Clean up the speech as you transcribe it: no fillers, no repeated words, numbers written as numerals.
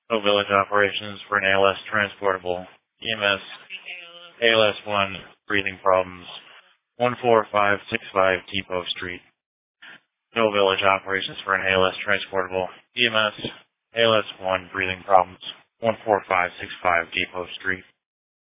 No village operations for an ALS transportable. EMS, ALS 1, breathing problems. 14565 Depot Street. No village operations for an ALS transportable. EMS, ALS 1, breathing problems. 14565 Depot Street.